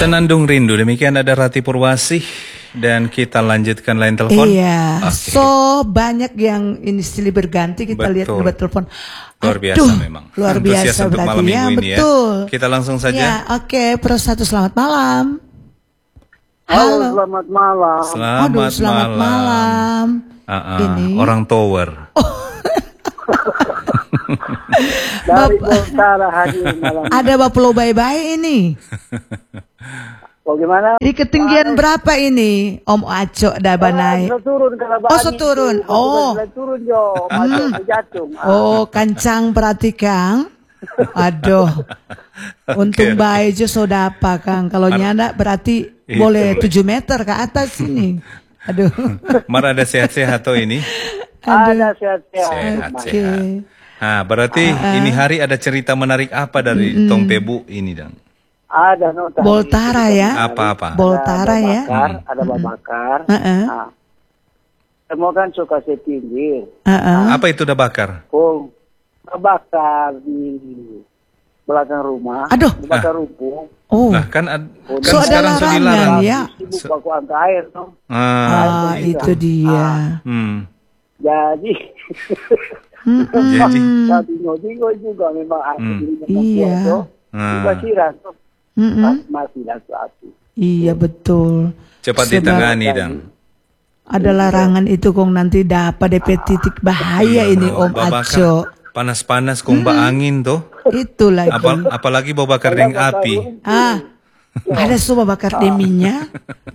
Senandung Rindu, demikian ada Rati Purwasih dan kita lanjutkan lain telepon. Iya, okay. So banyak yang ini silih berganti kita lihat nomor telepon. Luar biasa memang. Luar biasa untuk malam berarti ya, minggu ini betul. Ya. Kita langsung saja. Ya, oke, Pro 1 selamat malam. Halo, selamat malam. Selamat malam. Ini orang tower. Dari Boltara hadir malam. Ada Bapulo bye-bye ini. Bagaimana? Di ketinggian berapa ini, Om Aco Dabanai? Seturun kalau seturun. Seturun jo, jatuh. Oh, kancang berarti Kang. Aduh. Untung baik jo sodapa Kang. Kalau nyanda berarti boleh 7 meter ke atas ini. Aduh. Mar ada sehat-sehat tuh ini? Ada sehat-sehat. Okay. Nah, berarti ini hari ada cerita menarik apa dari Tong Tebu ini, Dan? Ada nota. Boltara ya? Apa-apa? Boltara ya? Ada babakar. Nah, semua kan suka setinggi. Apa itu udah bakar? Bakar di belakang rumah. Aduh. Bakar rumput. Nah, kan so sekarang sudah dilarang ya. Sibuk baku angka air, no? Itu dia. Jadi tapi Nodingo juga memang iya. Juga siras masih satu. Iya betul. Cepat ditangani Dan. Ada larangan itu kong nanti dapat DP titik bahaya ini Om Aco. Panas-panas kong angin tuh. Itu lagi. Apalagi bawa bakar dengan api. Ada semua bakar deminya.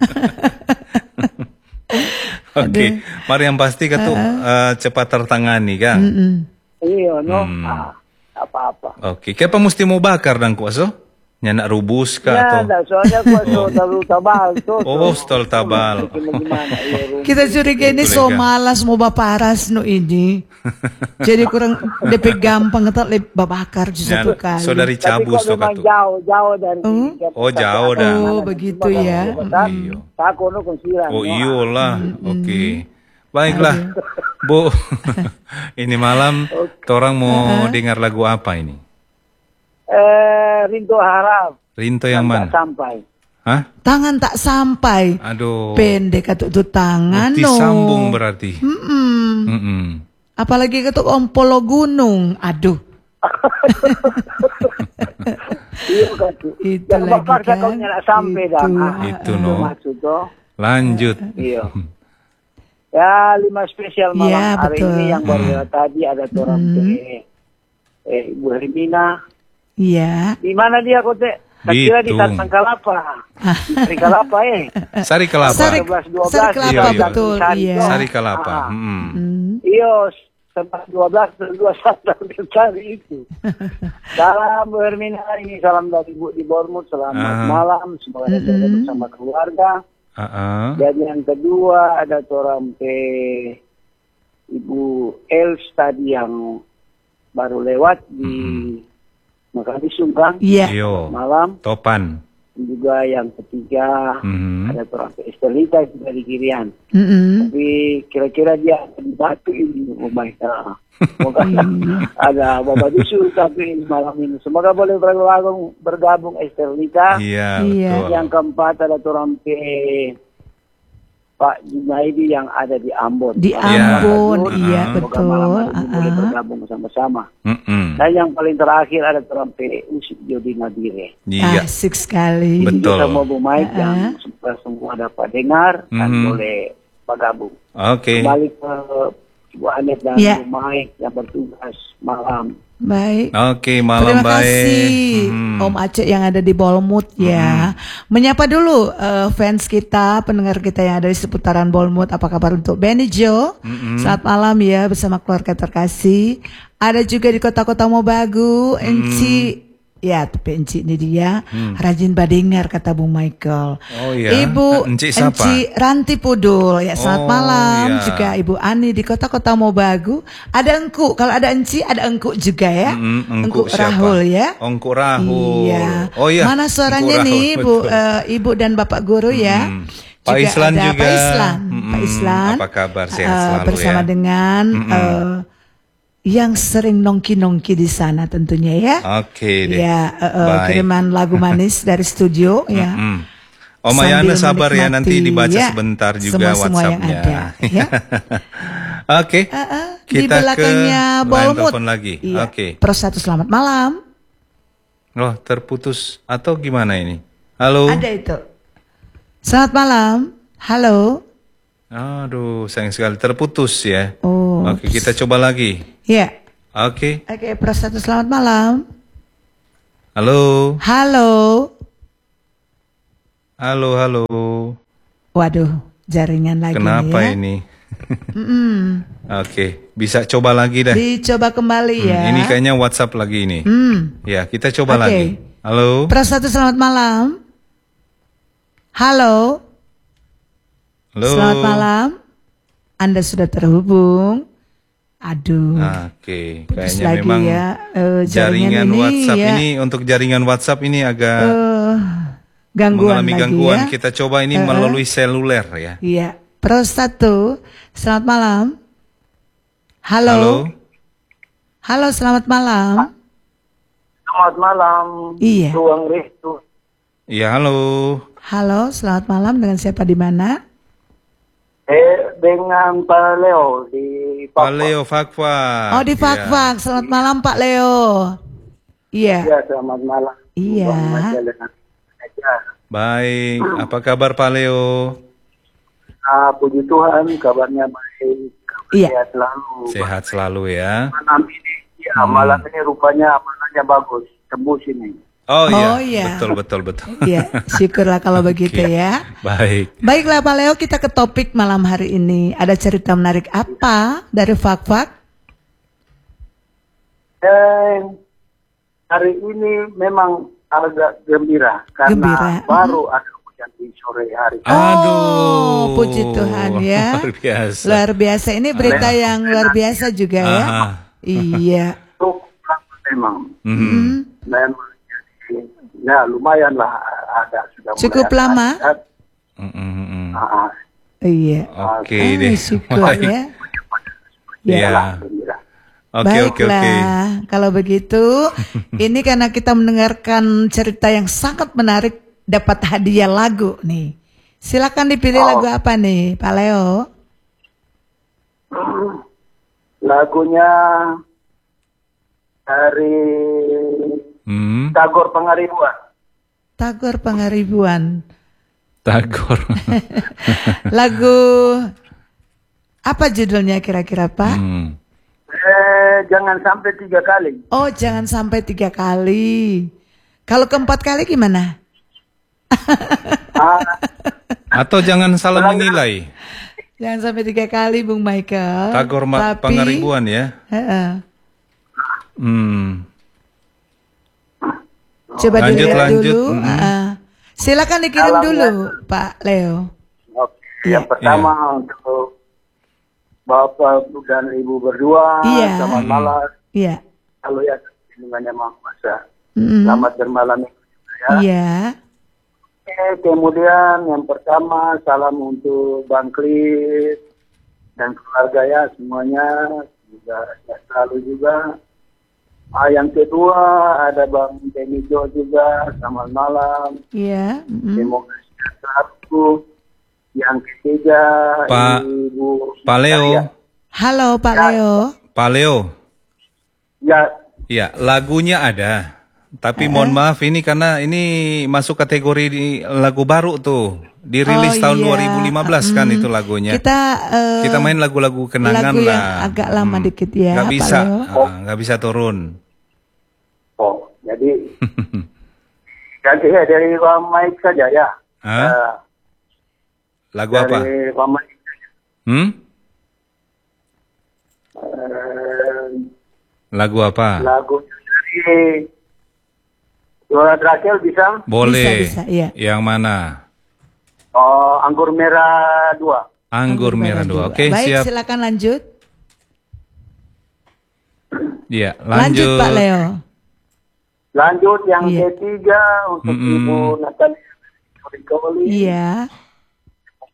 Oke, mari yang pasti katu cepat tertangani kan. Iya, no. Apa-apa. Oke, kenapa mesti mau bakar dan kuaso? Nyanak rubus kah atau? Ya, soalnya kuaso terlalu tabal. Stol tabal. Kita curiga ini so malas mau baparas no ini. Jadi kurang DP gampang ngetak babakar satu kali. So dari cabus tuh katu. Jauh dari. Jauh dah. Oh, begitu ya. Takut no konsiran. Oh iyalah. Oke. Baiklah, Bu. Ini malam orang mau dengar lagu apa ini? Rinto Harap. Rinto yang mana? Tak sampai. Hah? Tangan tak sampai. Aduh. Pendek katu tu tangan no. Disambung berarti. Apalagi katu ompolo gunung. Aduh. Itu lagi kan. Itu no. Lanjut. Iya. Ya 5 spesial malam hari betul. ini yang baru tadi ada orang Ibu Hermina. Iya. Di mana dia Kote? Kira di Sari Kalapa. Sari Kalapa Sari Kalapa. Sari Kalapa betul. Iya. Sari Kalapa. Iya. 12 hari itu. Salam Bu Hermina ini salam dari Ibu di Bormut. Selamat malam. Semoga ada bersama keluarga. Dan yang kedua ada orang Ibu Els tadi yang baru lewat di Makati Sungkang malam. Topan. Juga yang ketiga ada orang Estelita juga di Kirian. Tapi kira-kira dia akan batu ini semoga ada Bapak Dusu tapi malam ini semoga boleh bergabung Estelita. Iya, betul. Yang keempat ada orang Pak Junaidi yang ada di Ambon. Di Ambon, iya betul. Malam boleh bergabung sama-sama. Dan yang paling terakhir ada orang Usip Jodi Nabire. Iya. Asik sekali. Betul. Sama Bu Mike yang semua dapat dengar dan boleh bergabung. Oke. Kembali ke Bu Anet dan Bu Mike yang bertugas malam. Baik. Oke, malam Terima kasih Om Aceh yang ada di Bolmut ya. Menyapa dulu fans kita, pendengar kita yang ada di seputaran Bolmut. Apa kabar untuk Benny Jo? Selamat malam ya bersama keluarga terkasih. Ada juga di kota-kota Mobagu, Enci. Ya, tapi Enci ini dia rajin badengar kata Bu Michael. Oh iya. Ibu Enci Ranti Pudul. Ya, selamat malam. Iya. Juga Ibu Ani di kota-kota Mobagu. Ada Engku. Kalau ada Enci, ada Engku juga ya. Engku Rahul ya. Engku Rahul. Iya. Oh iya. Mana suaranya nih Ibu dan Bapak Guru ya. Pak Islan juga. Pak Islan. Apa kabar? Sehat selalu bersama ya. dengan yang sering nongki-nongki di sana tentunya ya. Oke deh. Ya, Baik. kiriman lagu manis dari studio ya. Om Ayana Sambil sabar ya, nanti menikmati, dibaca ya, sebentar juga semua yang WhatsApp-nya. ada, ya. Oke. Di Kita belakangnya ke line Bolmut. telepon lagi. Iya. Oke. Pro 1 selamat malam. Oh, terputus atau gimana ini? Halo. Ada itu. Selamat malam. Halo. Aduh, sayang sekali terputus ya. Oh. Oke, kita coba lagi. Ya. Oke. Oke, Pro 1 selamat malam. Halo. Halo. Halo, halo. Waduh, jaringan lagi Kenapa ya. ini? Oke, bisa coba lagi dah. Dicoba kembali ya. Ini kayaknya WhatsApp lagi ini. Ya, kita coba Oke. lagi. Halo. Pro 1 selamat malam. Halo. Halo. Selamat malam. Anda sudah terhubung. Aduh. Oke, Putus kayaknya lagi memang ya. jaringan ini WhatsApp ya, ini untuk jaringan WhatsApp ini agak gangguan mengalami lagi gangguan. ya. Kita coba ini melalui seluler ya. Iya. Pro 1 selamat malam. Halo. Halo. Halo, selamat malam. Selamat malam. Iya. Ruang Restu. Iya, halo. Halo, selamat malam. Dengan siapa di mana? Dengan Pak Leo di Pak Leo Fakfa. Oh, di Fakfak. Selamat malam, Pak Leo. Iya. Ya, selamat malam. Iya. Baik, apa kabar Pak Leo? Puji Tuhan, kabarnya baik. Iya. Sehat selalu. Sehat selalu ya. Malam ini, ya, malam ini rupanya amanannya bagus. Tembus ini. Oh, Oh, iya. iya. Betul. Iya, syukurlah kalau begitu Oke. ya. Baik. Baiklah Pak Leo, kita ke topik malam hari ini. Ada cerita menarik apa dari Fakfak? Hari ini memang agak gembira karena Gembira. baru ada hujan di sore hari. Aduh. Puji Tuhan ya. Luar biasa. Luar biasa. Ini berita yang luar biasa juga ya. Aha. Iya. Cukup lama memang. Memang jadi, ya lumayan lah ada sudah mulai Cukup ada lama? adat. Ah, Iya. Oke deh. Syukur Baik. ya. Iya. lah, gembira. Oke. Baiklah, kalau begitu, ini karena kita mendengarkan cerita yang sangat menarik, dapat hadiah lagu nih. Silakan dipilih lagu apa nih, Pak Leo? Lagunya dari Tagor Pangaribuan. Tagor Pangaribuan. Tagor. Lagu apa judulnya kira-kira, Pak? Jangan sampai 3 kali. Oh, jangan sampai 3 kali. Kalau keempat kali gimana? Atau jangan salah menilai. Jangan sampai 3 kali, Bung Michael. Tagor Pangaribuan ya. Coba Lanjut, dilihat lanjut. dulu. Silakan dikirim dulu, Pak Leo. Oke, yang pertama untuk Bapak dan Ibu berdua, Iya. selamat malam. Iya. Kalau ya dengan Yang Maha Kuasa. Selamat bermalam ya. Iya. Oke, kemudian yang pertama salam untuk Bang Klis dan keluarga ya semuanya juga sehat selalu juga. Yang kedua ada Bang Benijo juga, selamat malam. Iya. Semoga sehat selalu. Yang ketiga Pak Leo. Halo Pak Leo. Pak Leo. Ya. Ya, lagunya ada. Tapi mohon maaf ini karena ini masuk kategori di lagu baru tuh. Dirilis tahun 2015 kan itu lagunya. Kita main lagu-lagu kenangan lagu lah. Yang agak lama dikit ya. Gak Pak bisa, Leo. nggak bisa turun. Oh, jadi ya dari Pak Mike saja ya. Lagu apa? Dari Pak Mike. Lagu apa? Lagu dari Dora Rakel bisa? Boleh. Bisa, iya. Yang mana? Anggur Merah 2. Anggur Merah 2. Oke, Baik, siap. silakan lanjut. Iya, Lanjut Pak Leo. Lanjut yang ketiga untuk Ibu Natalia. Iya.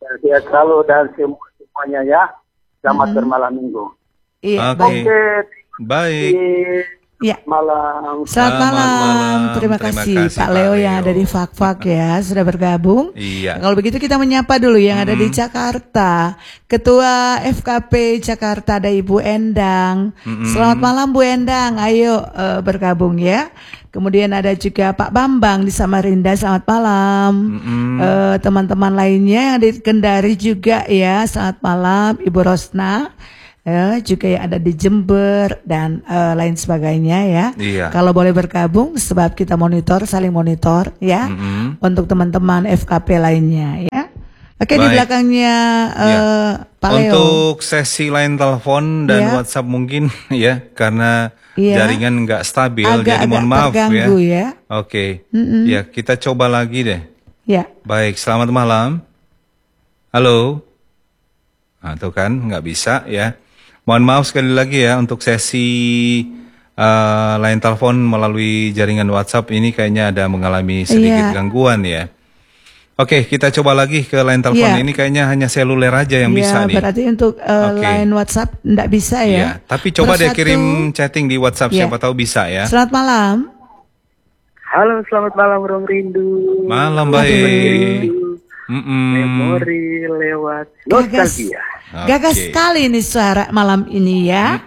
Sehat selalu dan semuanya ya. Selamat bermalam minggu. Iya, Oke. Oke, Baik. Ya. Malam. Selamat malam. Terima kasih Pak Leo yang ada di Fak-Fak ya sudah bergabung. Iya. Kalau begitu kita menyapa dulu yang ada di Jakarta. Ketua FKP Jakarta ada Ibu Endang. Selamat malam Bu Endang. Ayo bergabung ya. Kemudian ada juga Pak Bambang di Samarinda. Selamat malam. Teman-teman lainnya yang di Kendari juga ya. Selamat malam Ibu Rosna. Juga yang ada di Jember dan lain sebagainya ya. Iya. Kalau boleh bergabung sebab kita saling monitor ya untuk teman-teman FKP lainnya ya. Oke, di belakangnya Pak Leo. Untuk sesi line telepon dan WhatsApp mungkin ya karena jaringan nggak stabil jadi mohon maaf ya. Oke. Ya, kita coba lagi deh. Ya. Baik, selamat malam. Halo. Nah, tuh kan nggak bisa ya. Mohon maaf sekali lagi ya untuk sesi line telepon melalui jaringan WhatsApp ini kayaknya ada mengalami sedikit gangguan ya. Oke, kita coba lagi ke line telepon ini kayaknya hanya seluler aja yang bisa nih. Berarti untuk line WhatsApp enggak bisa ya. Iya, tapi coba deh kirim chatting di WhatsApp siapa tahu bisa ya. Selamat malam. Halo, selamat malam Ruang Rindu. Malam baik. Memori lewat nostalgia. Gagas sekali nih suara malam ini ya.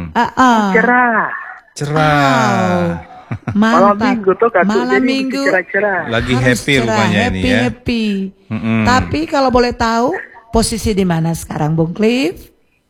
Cerah. Mantap. Malam minggu tuh malam minggu cerah-cerah. Lagi happy rupanya ini ya. Happy. Tapi kalau boleh tahu posisi di mana sekarang Bung Cliff?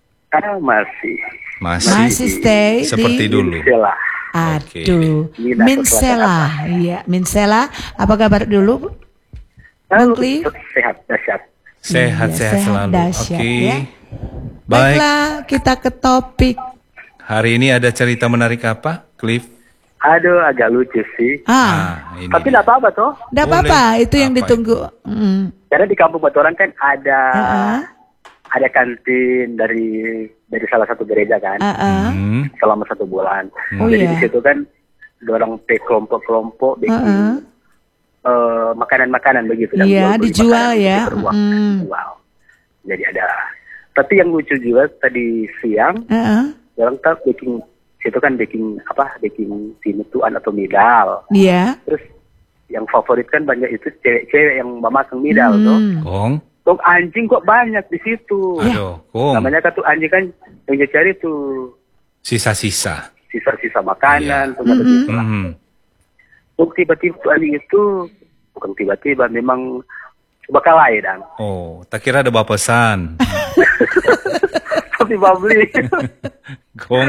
Masih stay seperti dulu. Aduh, Minsela. Iya, Minsela. Apa kabar dulu? Bung Cliff? Sehat, dahsyat. Sehat selalu. Ya. Baiklah, kita ke topik. Hari ini ada cerita menarik apa, Cliff? Aduh, agak lucu sih. Ini tapi tidak apa-apa toh. Tidak apa-apa, itu yang ditunggu. Karena di kampung Batoran kan ada kantin dari salah satu gereja kan. Selama 1 bulan. Jadi di situ kan dorong kelompok-kelompok bikin makanan-makanan begitu. Iya, dijual ya. Wow. Jadi ada. Tapi yang lucu juga tadi siang, orang tak baking situ kan baking tinutuan atau midal. Iya. Terus yang favorit kan banyak itu cewek-cewek yang memasang midal tuh. Kong anjing kok banyak di situ. Aduh, Kong. Namanya kan tuh anjing kan yang dia cari tuh sisa-sisa makanan tuh gitu lah. Tiba-tiba tuh anjing itu bukan tiba-tiba memang bakal lain dan. Oh, tak kira ada bapesan. Tapi babli. Gong.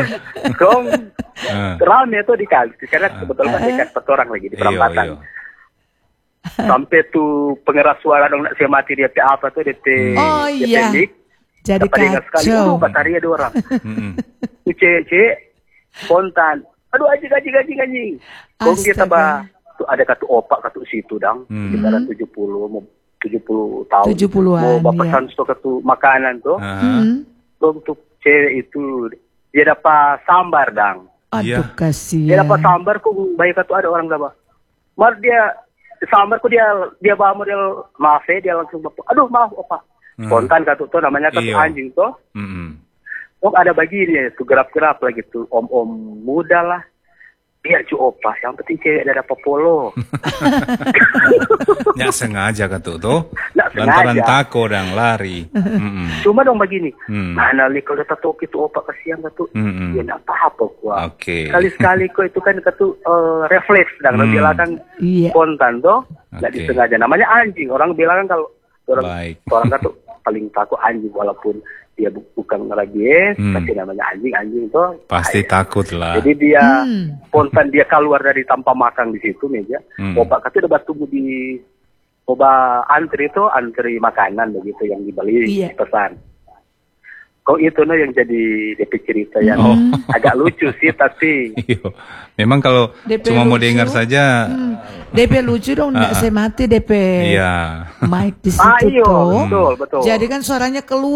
Rame tuh di kali karena kebetulan dekat petorang lagi di perempatan. Iyo. Sampai tuh pengeras suara dong nak mati dia apa tuh DP. Oh iya. Jadi kacau. Bataria 2 orang. Tuh cewek spontan. Aduh anjing. Kong dia tambah tuh ada katu opak katu situ dang. Sekitar 70 tahun. 70-an. Mau pesan stok katu makanan tuh. Untuk cewek itu dia dapat sambar dang. Aduh kasihan. Dia dapat sambar kok baik katu ada orang dapat. Mar dia sambar kok dia bawa model maaf dia langsung bapak. Aduh maaf opa. Spontan katu tuh namanya katu anjing tuh. Oh ada baginya tuh gerap-gerap lagi tuh om-om muda lah. Biar cu opa, yang penting cewek ada popolo. Nggak sengaja katu tuh. Lantaran tako dan lari. Cuma dong begini. Mana li kalau tato itu opa kasihan katu. Ya enggak apa-apa gua. Sekali-sekali kok itu kan katu refleks dan dia belakang spontan tuh. Enggak disengaja. Namanya anjing. Orang bilang kan kalau orang katu paling takut anjing walaupun dia bukan rabies, tapi namanya anjing itu pasti takut lah. Jadi dia spontan dia keluar dari tanpa makan di situ meja. Opak kata udah tunggu di antri makanan begitu yang dibeli pesan. Kok itu yang jadi DP cerita yang agak lucu sih tapi. Memang kalau cuma mau dengar saja. DP lucu dong, nggak saya mati DP. Iya. Mic di situ betul. Jadi kan suaranya keluar.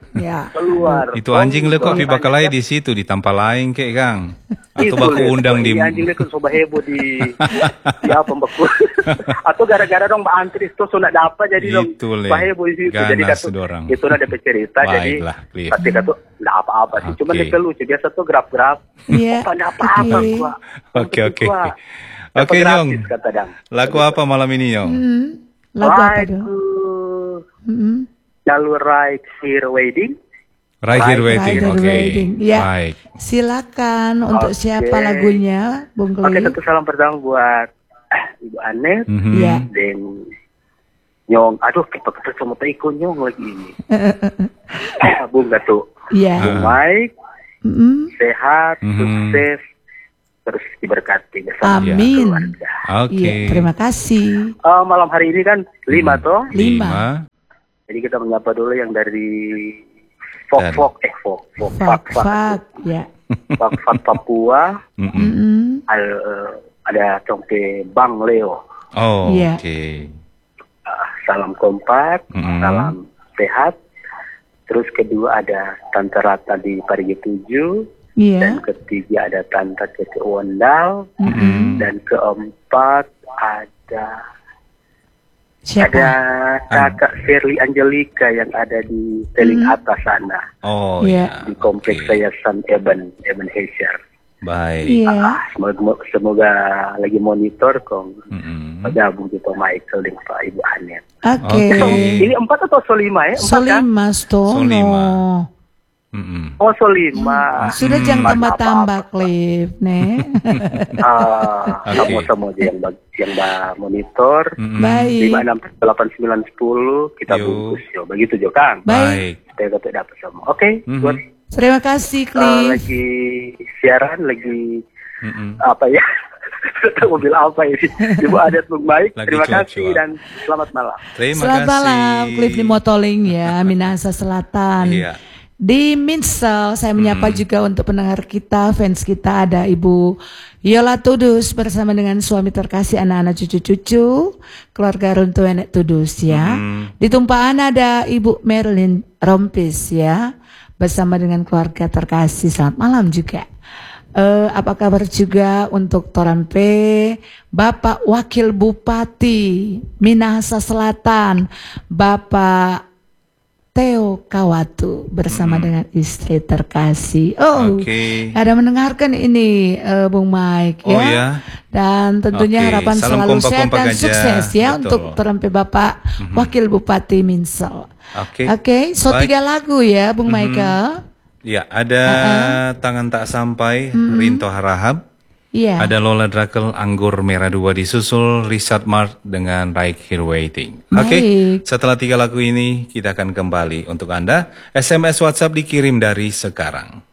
Ya. Keluar. Itu anjing le kok bakalai di situ ditampal lain kek Kang. Atau baku undang di anjing le kan soba heboh di apa baku. Atau gara-gara dong Mbak Antri itu sudah dapat jadi dong heboh di situ jadi kata itu ada cerita jadi pasti kata enggak apa-apa sih cuma dia lucu biasa tuh grab-grab. Iya. Apa-apa gua. Oke. Oke Nyong. Lagu apa malam ini Nyong? Lagu apa dong? Jalur Right Here Waiting. Right Here Waiting, oke. Ya. Baik. Silakan untuk siapa lagunya, Bung Kli? Oke, tentu salam pertama buat Ibu Anet. Ya. Dan Nyong, aduh kita sama Taiko Nyong lagi ini. Bung Gato. Iya. Bung Mike, sehat, sukses, terus diberkati bersama keluarga. Oke. Terima kasih. Malam hari ini kan 5 toh? 5. Jadi kita menyapa dulu yang dari Fak ya. Fak Papua. Ada Congke Bang Leo. Oh, yeah. Oke. Salam kompak, salam sehat. Terus kedua ada Tante Rata di Parigi 7. Yeah. Dan ketiga ada Tante Keke Wondal. Dan keempat ada siapa? Ada kakak Shirley Angelika yang ada di Teling atas sana. Oh iya. Di kompleks Yayasan Eben Heischer. Baik. Semoga lagi monitor kong. Bergabung gitu Michael dan Pak Ibu Anet. Oke. Ini 4 atau Solima ya? 4 Solima Stono. Oh Solima. Sudah jangan tambah-tambah Cliff, nih. Sama-sama aja yang monitor. Baik. 568 910 kita bungkus yo. Begitu jo Kang. Baik. Kita dapat sama. Oke. Terima kasih Cliff. Lagi siaran lagi apa ya? Mobil apa ini? Ibu Adet Bung Baik. Terima kasih dan selamat malam. Selamat malam Cliff di Motoling ya, Minahasa Selatan. Iya. Di Minsel, saya menyapa juga untuk pendengar kita, fans kita, ada Ibu Yola Tudus bersama dengan suami terkasih, anak-anak cucu-cucu, keluarga Runtu Enek Tudus ya. Di Tumpaan ada Ibu Marilyn Rompis ya, bersama dengan keluarga terkasih. Selamat malam juga. Apa kabar juga untuk Toran P, Bapak Wakil Bupati Minahasa Selatan, Bapak Teo Kawatu bersama dengan istri terkasih. Ada mendengarkan ini Bung Mike ya. Ya. Dan tentunya harapan selalu sehat dan sukses ya. Betul. Untuk terampi Bapak Wakil Bupati Minsel. Oke. So 3 lagu ya Bung Michael. Ya, ada Tangan Tak Sampai, Rinto Harahap. Iya. Ada Lola Drakel, Anggur Merah 2 disusul Richard Mark dengan Right Here Waiting. Oke, setelah 3 lagu ini kita akan kembali untuk Anda. SMS WhatsApp dikirim dari sekarang.